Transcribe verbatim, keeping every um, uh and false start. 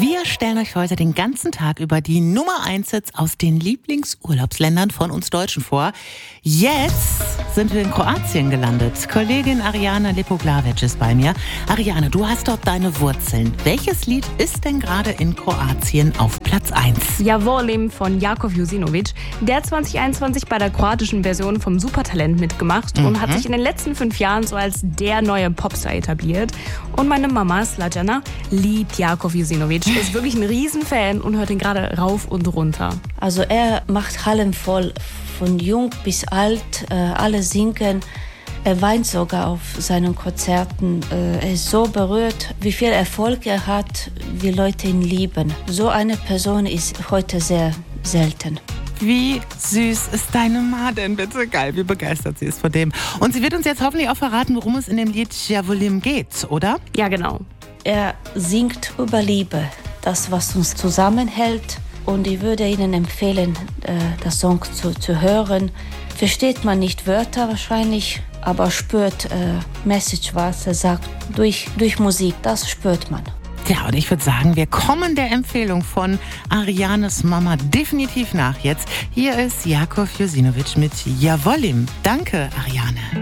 Wir stellen euch heute den ganzen Tag über die Nummer eins Hits aus den Lieblingsurlaubsländern von uns Deutschen vor. Jetzt sind wir in Kroatien gelandet. Kollegin Ariana Lepoglavic ist bei mir. Ariane, du hast dort deine Wurzeln. Welches Lied ist denn gerade in Kroatien auf Platz eins? Javolim von Jakov Jusinovic. Der hat zwanzig einundzwanzig bei der kroatischen Version vom Supertalent mitgemacht mhm. und hat sich in den letzten fünf Jahren so als der neue Popstar etabliert. Und meine Mama, Slađana, liebt Jakov Jusinovic, ist wirklich ein Riesenfan und hört ihn gerade rauf und runter. Also er macht Hallen voll, von jung bis alt, äh, alle singen. Er weint sogar auf seinen Konzerten. Äh, er ist so berührt, wie viel Erfolg er hat, wie Leute ihn lieben. So eine Person ist heute sehr selten. Wie süß ist deine Ma denn bitte? Geil, wie begeistert sie ist von dem. Und sie wird uns jetzt hoffentlich auch verraten, worum es in dem Lied Javolim geht, oder? Ja, genau. Er singt über Liebe, das, was uns zusammenhält. Und ich würde Ihnen empfehlen, das Song zu, zu hören. Versteht man nicht Wörter wahrscheinlich, aber spürt äh, Message, was er sagt, durch, durch Musik. Das spürt man. Ja, und ich würde sagen, wir kommen der Empfehlung von Arianes Mama definitiv nach jetzt. Hier ist Jakov Jusinovic mit Javolim. Danke, Ariane.